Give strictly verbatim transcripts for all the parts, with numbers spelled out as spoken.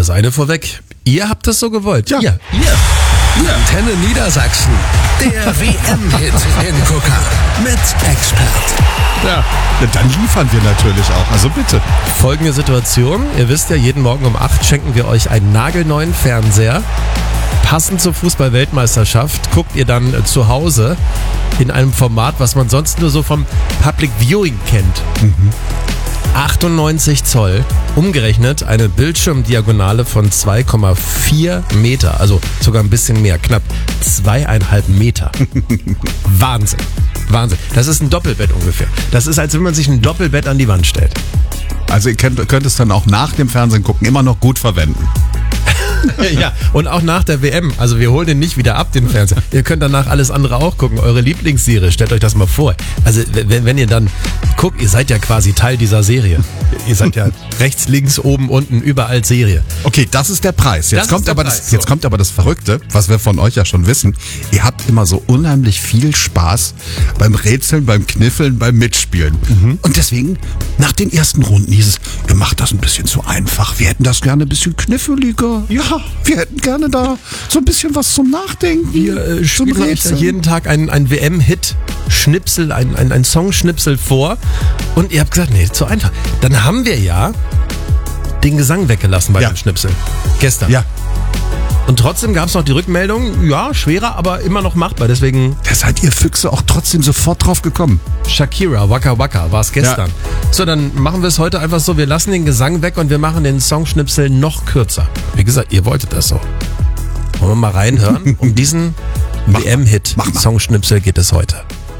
das eine vorweg. Ihr habt das so gewollt. Ja. Ihr. Ihr. Antenne Niedersachsen. Der W M-Hit Hingucker mit Expert. Ja, dann liefern wir natürlich auch. Also bitte. Folgende Situation. Ihr wisst ja, jeden Morgen um acht schenken wir euch einen nagelneuen Fernseher. Passend zur Fußball-Weltmeisterschaft guckt ihr dann zu Hause in einem Format, was man sonst nur so vom Public Viewing kennt. Mhm. achtundneunzig Zoll, umgerechnet eine Bildschirmdiagonale von zwei Komma vier Meter, also sogar ein bisschen mehr, knapp zweieinhalb Meter. Wahnsinn, Wahnsinn. Das ist ein Doppelbett ungefähr. Das ist, als wenn man sich ein Doppelbett an die Wand stellt. Also ihr könnt, könnt es dann auch nach dem Fernsehen gucken immer noch gut verwenden. Ja, und auch nach der W M. Also wir holen den nicht wieder ab, den Fernseher. Ihr könnt danach alles andere auch gucken. Eure Lieblingsserie, stellt euch das mal vor. Also wenn, wenn ihr dann guckt, ihr seid ja quasi Teil dieser Serie. Ihr seid ja rechts, links, oben, unten, überall Serie. Okay, das ist der Preis. Jetzt, Das kommt ist der aber Preis, das, jetzt so. kommt aber das Verrückte, was wir von euch ja schon wissen. Ihr habt immer so unheimlich viel Spaß beim Rätseln, beim Kniffeln, beim Mitspielen. Mhm. Und deswegen, nach den ersten Runden hieß es, ihr macht das ein bisschen zu einfach. Wir hätten das gerne ein bisschen kniffeliger. Ja, wir hätten gerne da so ein bisschen was zum Nachdenken. Wir äh, zum spielen euch Rätseln. jeden Tag ein, ein W M-Hit-Schnipsel, ein, ein, ein Songschnipsel vor. Und ihr habt gesagt, nee, zu einfach. Dann haben wir ja den Gesang weggelassen bei Ja. dem Schnipsel. Gestern. Ja, Und trotzdem gab es noch die Rückmeldung, ja, schwerer, aber immer noch machbar. Deswegen da seid ihr Füchse auch trotzdem sofort drauf gekommen. Shakira, Waka Waka war es gestern. So, dann machen wir es heute einfach so, wir lassen den Gesang weg und wir machen den Songschnipsel noch kürzer. Wie gesagt, ihr wolltet das so. Wollen wir mal reinhören? Um diesen Mach W M-Hit Mach mal. Songschnipsel geht es heute.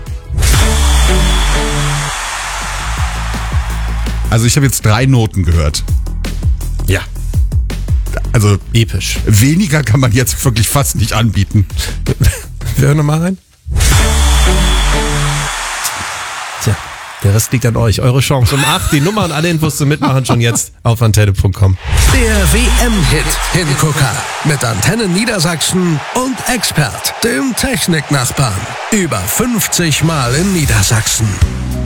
Also ich habe jetzt drei Noten gehört. Ja, Also episch. weniger kann man jetzt wirklich fast nicht anbieten. Wir hören nochmal rein. Tja, der Rest liegt an euch. Eure Chance. Um acht die Nummer und alle Infos zum Mitmachen schon jetzt auf antenne punkt com. Der W M-Hit Hingucker mit Antenne Niedersachsen und Expert, dem Techniknachbarn. Über fünfzig Mal in Niedersachsen.